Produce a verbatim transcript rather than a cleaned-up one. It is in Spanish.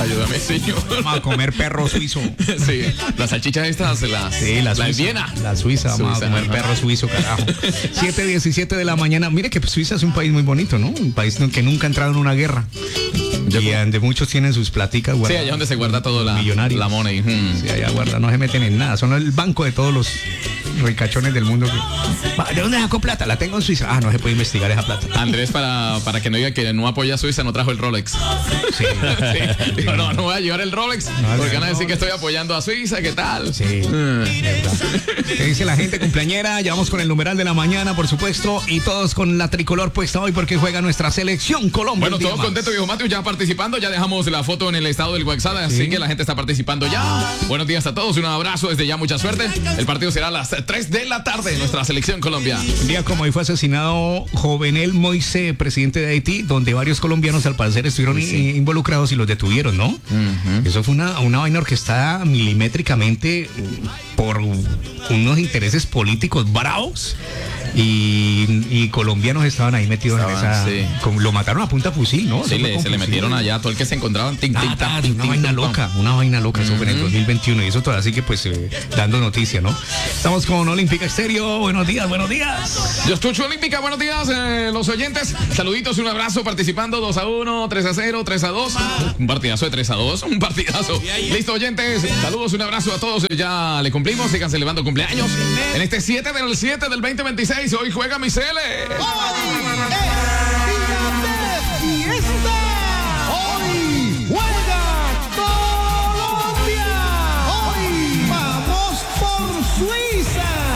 Ayúdame, señor. Vamos a comer perro suizo. Sí, las salchichas estas, las, Sí, la, la Suiza, Viena. La Suiza, vamos Suiza, a comer ajá. perro suizo, carajo. siete diecisiete de la mañana. Mire que Suiza es un país muy bonito, ¿no? Un país que nunca ha entrado en una guerra. Yo y como- donde muchos tienen sus platicas Sí, guardadas. allá donde se guarda todo la, Millonarios. la money. Hmm. Sí, allá guarda, no se meten en nada. Son el banco de todos los ricachones del mundo. Que... Va, ¿de dónde sacó plata? La tengo en Suiza. Ah, no se puede investigar esa plata. Andrés, para, para que no diga que no apoya a Suiza, no trajo el Rolex. Sí. Sí. Dijo, no, no voy a llevar el Rolex No, porque no, van a decir no. que estoy apoyando a Suiza, ¿qué tal? Sí, Hmm. verdad. ¿Qué dice la gente cumpleañera? Ya vamos con el numeral de la mañana, por supuesto, y todos con la tricolor puesta hoy porque juega nuestra selección Colombia. Bueno, un día todos más. contentos, viejo Matthew, ya participando. Ya dejamos la foto en el estado del WhatsApp, así Sí. que la gente está participando ya. Buenos días a todos, un abrazo desde ya, mucha suerte. El partido será a las tres de la tarde, nuestra selección Colombia. Un día como hoy fue asesinado Jovenel Moise, presidente de Haití, donde varios colombianos al parecer estuvieron Sí. i- involucrados y los detuvieron, ¿no? Ujú. Eso fue una, una vaina orquestada milimétricamente mm, por unos intereses políticos bravos y, y colombianos estaban ahí metidos Estaban, en esa... sí. como lo mataron a punta fusil, ¿no? Sí, Eso fue le, con se le fusil. metieron allá todo el que se encontraban. Tin, tin, Ah, tan, tal, tin, una tin, vaina tum, pam. loca, una vaina loca, eso fue en el Ujú. dos mil veintiuno y eso todo, así que pues eh, dando noticia, ¿no? Estamos con Olímpica Estéreo, buenos días, buenos días. Yo escucho Olímpica, buenos días, eh, los oyentes. Saluditos, un abrazo, participando dos a uno, tres a cero, tres a dos. Un partidazo de tres a dos, un partidazo. Listo, oyentes, saludos, un abrazo a todos. Ya le cumplimos, sigan celebrando cumpleaños. En este siete del siete del veinte veintiséis, hoy juega mi Cele.